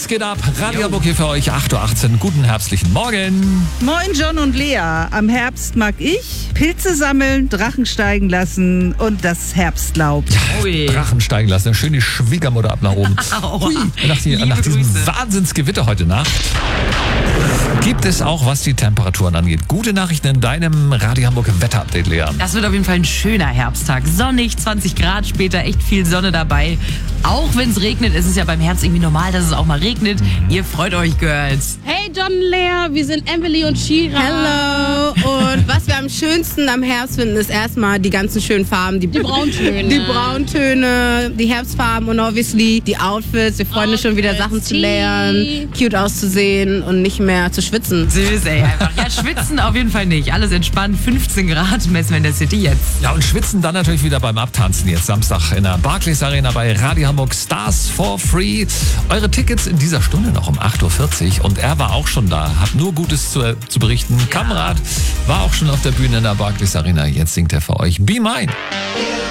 Was geht ab? Radio Hamburg hier für euch, 8.18 Uhr. Guten herbstlichen Morgen. Moin John und Lea. Am Herbst mag ich Pilze sammeln, Drachen steigen lassen und das Herbstlaub. Ja, Drachen steigen lassen, schön die Schwiegermutter ab nach oben. Hui. Nach diesem Wahnsinnsgewitter heute Nacht gibt es auch, was die Temperaturen angeht, gute Nachrichten in deinem Radio Hamburg Wetter-Update, Lea. Das wird auf jeden Fall ein schöner Herbsttag. Sonnig, 20 Grad später, echt viel Sonne dabei. Auch wenn es regnet, ist es ja beim Herbst irgendwie normal, dass es auch mal regnet. Ihr freut euch, Girls. Hey John und Lea, wir sind Emily und Shira. Hello. Und was wir am schönsten am Herbst finden, ist erstmal die ganzen schönen Farben. Die Brauntöne. Die Brauntöne, die Herbstfarben und obviously die Outfits. Wir freuen uns schon wieder Sachen zu lernen, cute auszusehen und nicht mehr zu schwitzen. Süß, ey, einfach. Ja, schwitzen auf jeden Fall nicht. Alles entspannt, 15 Grad messen wir in der City jetzt. Ja, und schwitzen dann natürlich wieder beim Abtanzen jetzt Samstag in der Barclays Arena bei Radio Hamburg Stars for Free. Eure Tickets in dieser Stunde noch um 8.40 Uhr und er war auch schon da, hat nur Gutes zu berichten. Ja. Kamerad war auch schon auf der Bühne in der Barclays Arena. Jetzt singt er für euch Be Mine.